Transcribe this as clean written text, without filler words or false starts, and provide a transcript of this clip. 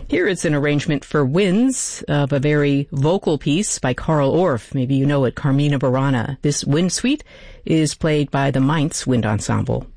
Here it's an arrangement for winds of a very vocal piece by Carl Orff. Maybe you know it, Carmina Burana. This wind suite is played by the Mainz Wind Ensemble.